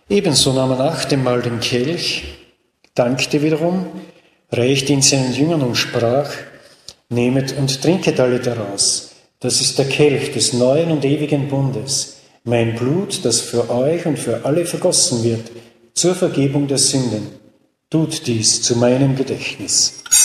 Ebenso nahm er nach dem Mahl den Kelch, dankte wiederum, reichte ihn seinen Jüngern und sprach: Nehmet und trinket alle daraus. Das ist der Kelch des neuen und ewigen Bundes, mein Blut, das für euch und für alle vergossen wird, zur Vergebung der Sünden. Tut dies zu meinem Gedächtnis.